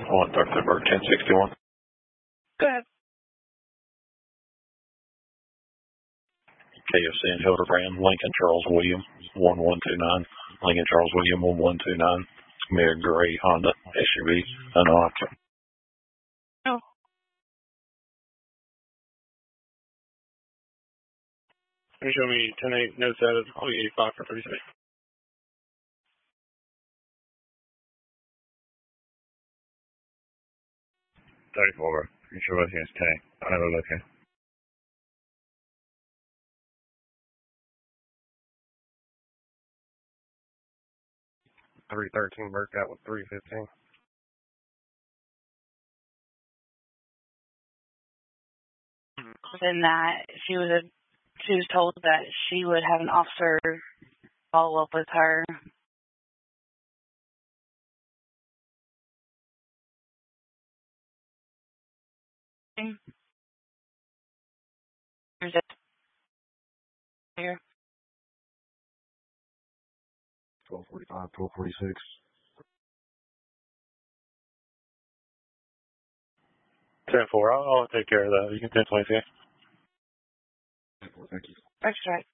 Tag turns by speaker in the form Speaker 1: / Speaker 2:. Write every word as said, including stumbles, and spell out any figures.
Speaker 1: one thirty-four, ten sixty-one.
Speaker 2: Go ahead.
Speaker 1: K F C and Hildebrand, Lincoln Charles William, one one two nine. Lincoln Charles William, one one two nine. It's going to be a gray Honda S U V, an option.
Speaker 2: No. Can you show me ten eight, no status, I'll be eighty-five for thirty-six.
Speaker 3: thirty-four, you sure what it's ten? I'll have a look here.
Speaker 4: three thirteen worked out with three fifteen.
Speaker 5: Within that, she was a, she was told that she would have an officer follow up with her. Is it here?
Speaker 4: twelve forty-five, twelve forty-six.
Speaker 2: ten four, I'll, I'll take care of that. You can ten twenty-six.
Speaker 4: Thank you.
Speaker 5: That's right.